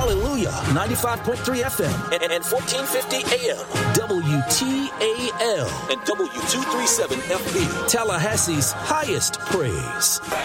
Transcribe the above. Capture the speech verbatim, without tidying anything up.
Hallelujah, ninety-five point three F M and, and fourteen fifty A M. W T A L and W two thirty-seven F B. Tallahassee's highest praise.